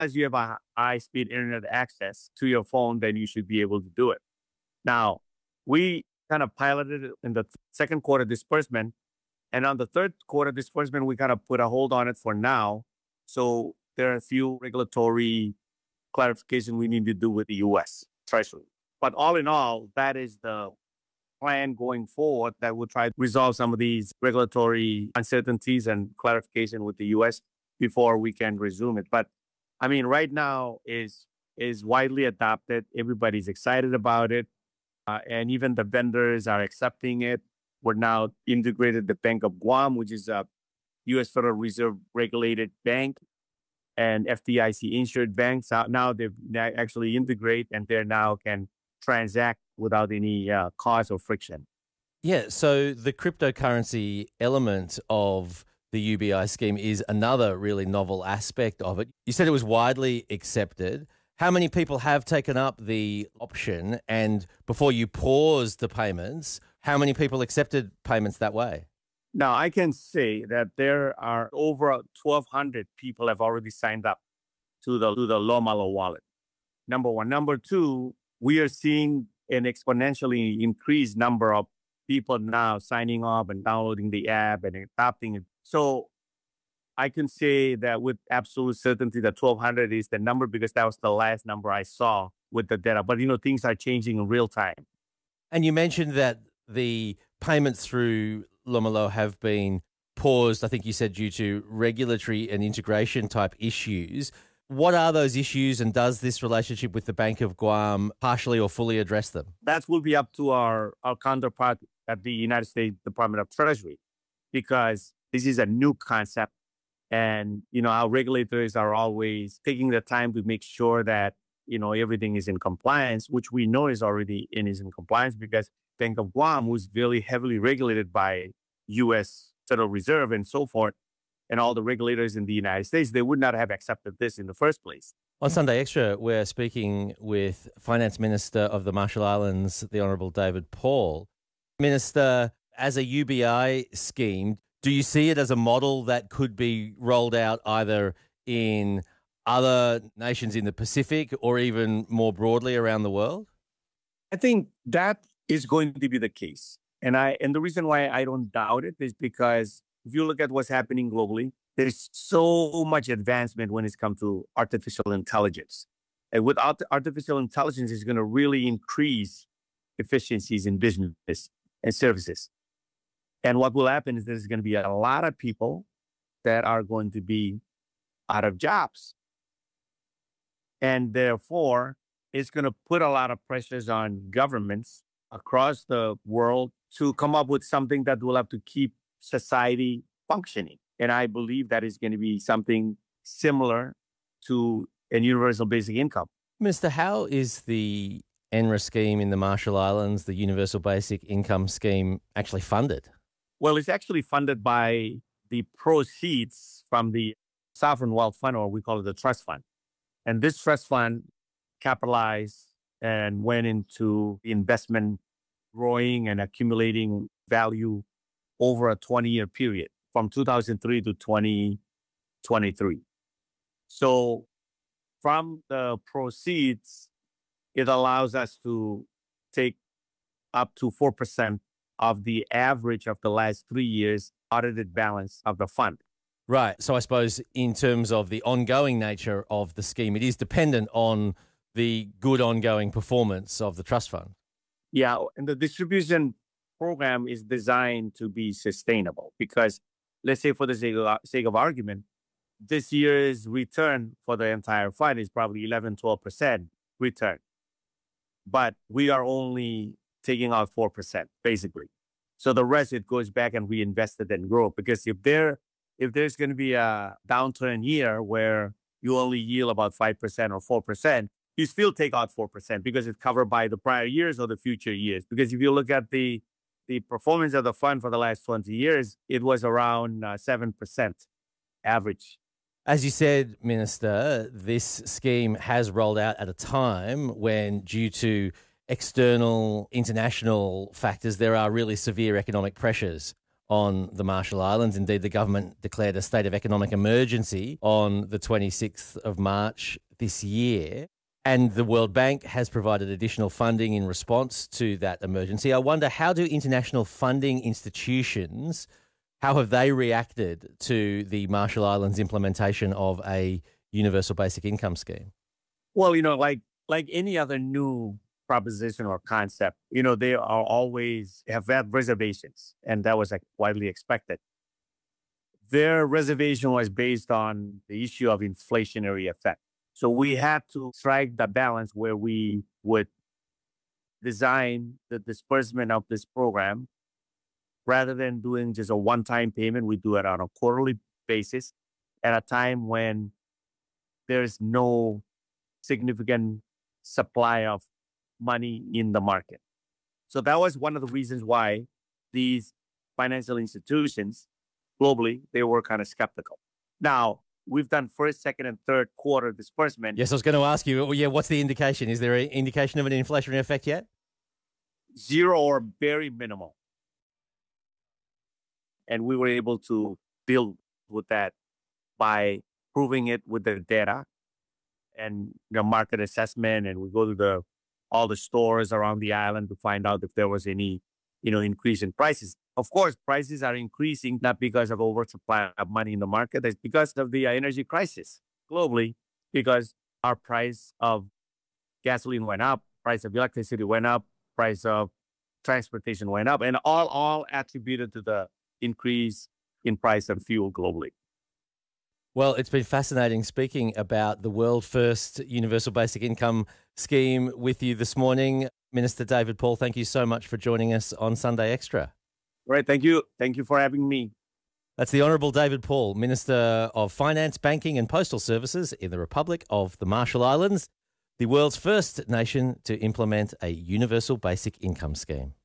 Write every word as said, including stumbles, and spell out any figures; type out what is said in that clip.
as you have a high-speed internet access to your phone, then you should be able to do it. Now, we kind of piloted it in the second quarter disbursement. And on the third quarter disbursement, we kind of put a hold on it for now. So there are a few regulatory clarification we need to do with the U S Treasury. But all in all, that is the plan going forward that will try to resolve some of these regulatory uncertainties and clarification with the U S before we can resume it. But I mean, right now is is widely adopted. Everybody's excited about it. Uh, and even the vendors are accepting it. We're now integrated the Bank of Guam, which is a U S Federal Reserve regulated bank, and F D I C insured banks. Now they've actually integrate and they now can transact without any uh, cost or friction. Yeah, so the cryptocurrency element of the U B I scheme is another really novel aspect of it. You said it was widely accepted. How many people have taken up the option? And before you paused the payments, how many people accepted payments that way? Now, I can say that there are over twelve hundred people have already signed up to the, to the Lomalo wallet. Number one. Number two, we are seeing an exponentially increased number of people now signing up and downloading the app and adopting it. So I can say that with absolute certainty that twelve hundred is the number because that was the last number I saw with the data. But, you know, things are changing in real time. And you mentioned that the payments through Lomalo have been paused, I think you said, due to regulatory and integration type issues. What are those issues, and does this relationship with the Bank of Guam partially or fully address them? That will be up to our, our counterpart at the United States Department of Treasury, because this is a new concept. And, you know, our regulators are always taking the time to make sure that, you know, everything is in compliance, which we know is already in is in compliance because Bank of Guam was very heavily regulated by U S Federal Reserve and so forth, and all the regulators in the United States, they would not have accepted this in the first place. On Sunday Extra, we're speaking with Finance Minister of the Marshall Islands, the Honourable David Paul. Minister, as a U B I scheme, do you see it as a model that could be rolled out either in other nations in the Pacific or even more broadly around the world? I think that is going to be the case. And I and the reason why I don't doubt it is because if you look at what's happening globally, there's so much advancement when it's come to artificial intelligence. And without artificial intelligence, it's going to really increase efficiencies in business and services. And what will happen is there's going to be a lot of people that are going to be out of jobs. And therefore, it's going to put a lot of pressures on governments across the world to come up with something that will have to keep society functioning. And I believe that is going to be something similar to a universal basic income. Minister, how is the E N R A scheme in the Marshall Islands, the Universal Basic Income Scheme, actually funded? Well, it's actually funded by the proceeds from the Sovereign Wealth Fund, or we call it the trust fund. And this trust fund capitalized and went into the investment growing and accumulating value over a twenty-year period from two thousand three to twenty twenty-three. So from the proceeds, it allows us to take up to four percent of the average of the last three years audited balance of the fund. Right. So I suppose in terms of the ongoing nature of the scheme, it is dependent on the good ongoing performance of the trust fund. Yeah. And the distribution program is designed to be sustainable because, let's say for the sake of, sake of argument, this year's return for the entire fund is probably eleven, twelve percent return. But we are only taking out four percent, basically. So the rest, it goes back and reinvested and grow. Because if there, if there's going to be a downturn year where you only yield about five percent or four percent, you still take out four percent because it's covered by the prior years or the future years. Because if you look at the, the performance of the fund for the last twenty years, it was around uh, seven percent average. As you said, Minister, this scheme has rolled out at a time when, due to external international factors, there are really severe economic pressures on the Marshall Islands. Indeed, the government declared a state of economic emergency on the twenty-sixth of March this year. And the World Bank has provided additional funding in response to that emergency. I wonder, how do international funding institutions, how have they reacted to the Marshall Islands implementation of a universal basic income scheme? Well, you know, like like any other new proposition or concept, you know, they are always have had reservations, and that was like widely expected. Their reservation was based on the issue of inflationary effect. So we had to strike the balance where we would design the disbursement of this program rather than doing just a one-time payment. We do it on a quarterly basis at a time when there's no significant supply of money in the market. So that was one of the reasons why these financial institutions globally, they were kind of skeptical. Now, we've done first, second, and third quarter disbursement. Yes, I was going to ask you, well, yeah, what's the indication? Is there an indication of an inflationary effect yet? Zero or very minimal. And we were able to deal with that by proving it with the data and the market assessment. And we go to the all the stores around the island to find out if there was any, you know, increase in prices. Of course, prices are increasing not because of oversupply of money in the market. It's because of the uh, energy crisis globally, because our price of gasoline went up, price of electricity went up, price of transportation went up, and all, all attributed to the increase in price of fuel globally. Well, it's been fascinating speaking about the world first universal basic income scheme with you this morning. Minister David Paul, thank you so much for joining us on Sunday Extra. All right, thank you. Thank you for having me. That's the Honourable David Paul, Minister of Finance, Banking and Postal Services in the Republic of the Marshall Islands, the world's first nation to implement a universal basic income scheme.